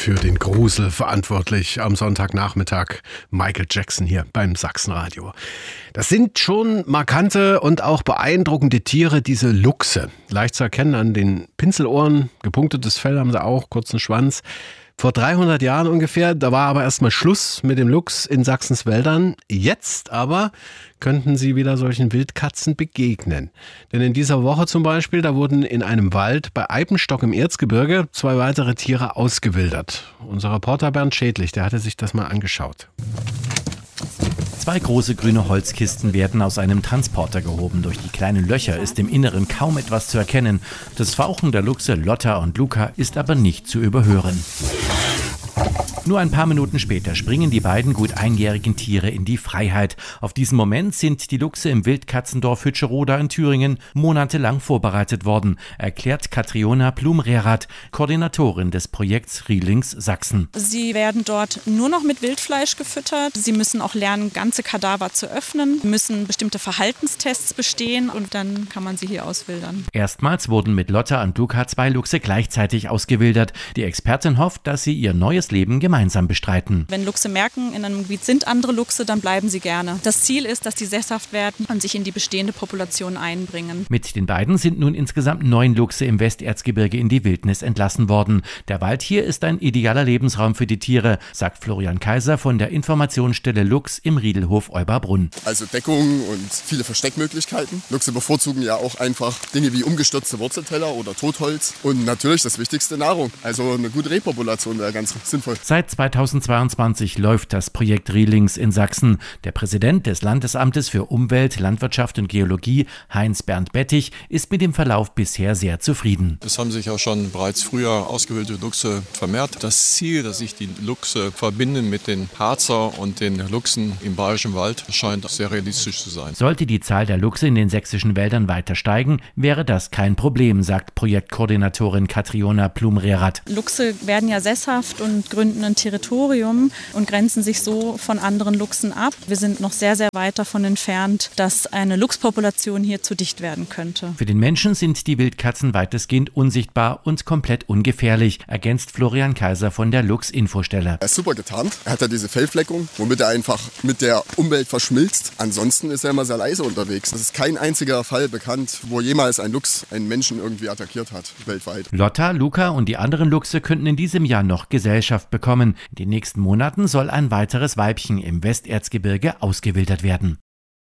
für den Grusel verantwortlich am Sonntagnachmittag. Michael Jackson hier beim Sachsenradio. Das sind schon markante und auch beeindruckende Tiere, diese Luchse. Leicht zu erkennen an den Pinselohren, gepunktetes Fell haben sie auch, kurzen Schwanz. Vor 300 Jahren ungefähr, da war aber erstmal Schluss mit dem Luchs in Sachsens Wäldern. Jetzt aber könnten sie wieder solchen Wildkatzen begegnen. Denn in dieser Woche zum Beispiel, da wurden in einem Wald bei Eibenstock im Erzgebirge 2 weitere Tiere ausgewildert. Unser Reporter Bernd Schädlich, der hatte sich das mal angeschaut. 2 große grüne Holzkisten werden aus einem Transporter gehoben. Durch die kleinen Löcher ist im Inneren kaum etwas zu erkennen. Das Fauchen der Luchse Lotta und Luca ist aber nicht zu überhören. Nur ein paar Minuten später springen die beiden gut einjährigen Tiere in die Freiheit. Auf diesen Moment sind die Luchse im Wildkatzendorf Hütscheroda in Thüringen monatelang vorbereitet worden, erklärt Katriona Plumrerath, Koordinatorin des Projekts Rielings Sachsen. Sie werden dort nur noch mit Wildfleisch gefüttert. Sie müssen auch lernen, ganze Kadaver zu öffnen, müssen bestimmte Verhaltenstests bestehen und dann kann man sie hier auswildern. Erstmals wurden mit Lotta und Luca 2 Luchse gleichzeitig ausgewildert. Die Expertin hofft, dass sie ihr neues Leben gemeinsam bestreiten. Wenn Luchse merken, in einem Gebiet sind andere Luchse, dann bleiben sie gerne. Das Ziel ist, dass die sesshaft werden und sich in die bestehende Population einbringen. Mit den beiden sind nun insgesamt 9 Luchse im Westerzgebirge in die Wildnis entlassen worden. Der Wald hier ist ein idealer Lebensraum für die Tiere, sagt Florian Kaiser von der Informationsstelle Luchs im Riedelhof Euberbrunn. Also Deckung und viele Versteckmöglichkeiten. Luchse bevorzugen ja auch einfach Dinge wie umgestürzte Wurzelteller oder Totholz und natürlich das Wichtigste, Nahrung. Also eine gute Repopulation wäre ganz sinnvoll. Seit 2022 läuft das Projekt Rielings in Sachsen. Der Präsident des Landesamtes für Umwelt, Landwirtschaft und Geologie, Heinz-Bernd Bettig, ist mit dem Verlauf bisher sehr zufrieden. Es haben sich ja schon bereits früher ausgewählte Luchse vermehrt. Das Ziel, dass sich die Luchse verbinden mit den Harzer und den Luchsen im Bayerischen Wald, scheint sehr realistisch zu sein. Sollte die Zahl der Luchse in den sächsischen Wäldern weiter steigen, wäre das kein Problem, sagt Projektkoordinatorin Katriona Plumrerath. Luchse werden ja sesshaft und gründen ein Territorium und grenzen sich so von anderen Luchsen ab. Wir sind noch sehr, sehr weit davon entfernt, dass eine Luchspopulation hier zu dicht werden könnte. Für den Menschen sind die Wildkatzen weitestgehend unsichtbar und komplett ungefährlich, ergänzt Florian Kaiser von der Luchs-Infostelle. Er ist super getarnt. Er hat ja diese Fellfleckung, womit er einfach mit der Umwelt verschmilzt. Ansonsten ist er immer sehr leise unterwegs. Es ist kein einziger Fall bekannt, wo jemals ein Luchs einen Menschen irgendwie attackiert hat, weltweit. Lotta, Luca und die anderen Luchse könnten in diesem Jahr noch Gesellschaft bekommen. In den nächsten Monaten soll ein weiteres Weibchen im Westerzgebirge ausgewildert werden.